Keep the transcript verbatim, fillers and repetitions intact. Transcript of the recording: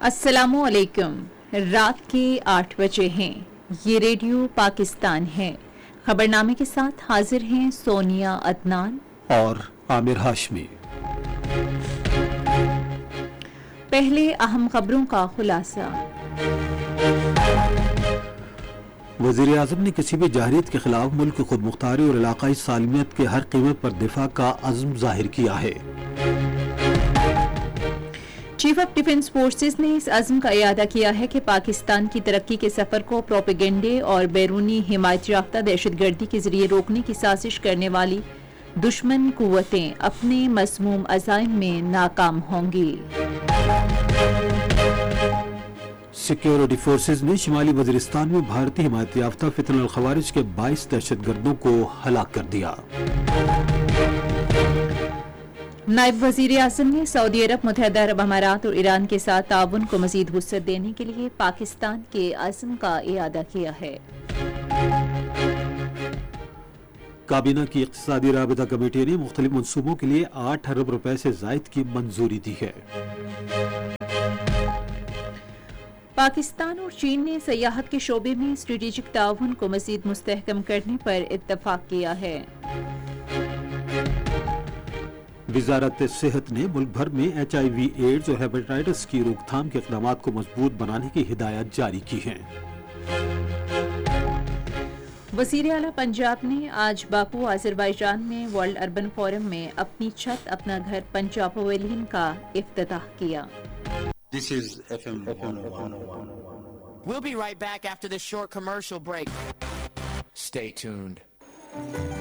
السلام علیکم. رات کے آٹھ بجے ہیں. یہ ریڈیو پاکستان ہے. خبرنامے کے ساتھ حاضر ہیں سونیا عدنان اور عامر ہاشمی. پہلے اہم خبروں کا خلاصہ. وزیر اعظم نے کسی بھی جارحیت کے خلاف ملک کی خود مختاری اور علاقائی سالمیت کے ہر قیمت پر دفاع کا عزم ظاہر کیا ہے. چیف آف ڈیفنس فورسز نے اس عزم کا اعادہ کیا ہے کہ پاکستان کی ترقی کے سفر کو پروپیگنڈے اور بیرونی حمایت یافتہ دہشت گردی کے ذریعے روکنے کی سازش کرنے والی دشمن قوتیں اپنے مسموم عزائم میں ناکام ہوں گی. سیکیورٹی فورسز نے شمالی وزیرستان میں بھارتی حمایت یافتہ فتنہ الخوارج کے بائیس دہشت گردوں کو ہلاک کر دیا. نائب وزیر اعظم نے سعودی عرب، متحدہ عرب امارات اور ایران کے ساتھ تعاون کو مزید وسعت دینے کے لیے پاکستان کے عزم کا اعادہ کیا ہے. کابینہ کی اقتصادی رابطہ کمیٹی نے مختلف منصوبوں کے لیے آٹھ ارب روپے سے زائد کی منظوری دی ہے. پاکستان اور چین نے سیاحت کے شعبے میں اسٹریٹجک تعاون کو مزید مستحکم کرنے پر اتفاق کیا ہے. وزارت صحت نے ملک بھر میں ایچ آئی وی ایڈز اور ہیپاٹائٹس کی روک تھام کے اقدامات کو مضبوط بنانے کی ہدایات جاری کی ہیں. وزیر اعلیٰ پنجاب نے آج باکو آذربائیجان میں ورلڈ اربن فورم میں اپنی چھت اپنا گھر پنجاب پویلین کا افتتاح کیا. This is F M one oh one. We'll be right back after this short commercial break. Stay tuned.